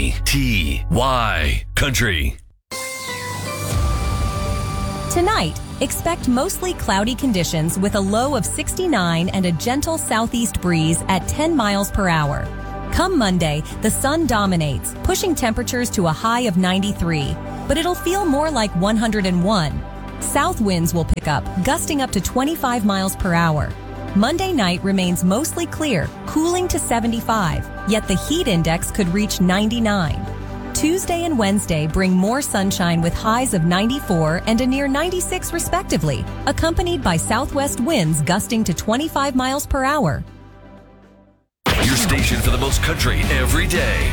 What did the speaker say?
KTY Country. Tonight, expect mostly cloudy conditions with a low of 69 and a gentle southeast breeze at 10 miles per hour. Come Monday, the sun dominates, pushing temperatures to a high of 93, but it'll feel more like 101. South winds will pick up, gusting up to 25 miles per hour. Monday night remains mostly clear, cooling to 75, yet the heat index could reach 99. Tuesday and Wednesday bring more sunshine with highs of 94 and a near 96 respectively, accompanied by southwest winds gusting to 25 miles per hour. Your station for the most country every day.